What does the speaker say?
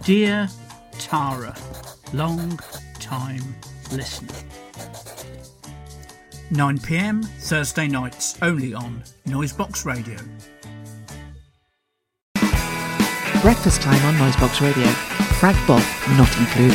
Dear Tara, long time listener. 9 p.m. Thursday nights only on Noisebox Radio. Breakfast time on Noisebox Radio. Frank Bob not included.